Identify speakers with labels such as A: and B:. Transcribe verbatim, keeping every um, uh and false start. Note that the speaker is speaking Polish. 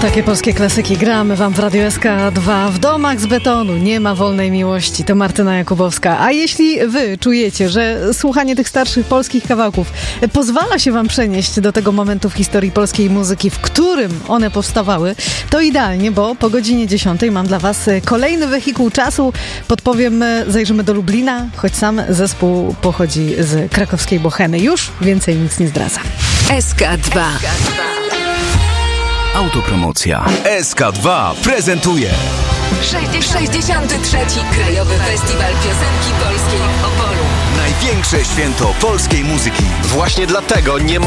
A: Takie polskie klasyki gramy wam w Radio S K dwa. W domach z betonu nie ma wolnej miłości. To Martyna Jakubowska. A jeśli wy czujecie, że słuchanie tych starszych polskich kawałków pozwala się wam przenieść do tego momentu w historii polskiej muzyki, w którym one powstawały, to idealnie, bo po godzinie dziesiątej mam dla was kolejny wehikuł czasu. Podpowiem, zajrzymy do Lublina, choć sam zespół pochodzi z krakowskiej Bohemy. Już więcej nic nie zdradzam.
B: S K dwa.
C: Autopromocja. S K dwa prezentuje
B: sześćdziesiąty trzeci Krajowy Festiwal Piosenki Polskiej w Opolu.
C: największe święto polskiej muzyki.
D: Właśnie dlatego nie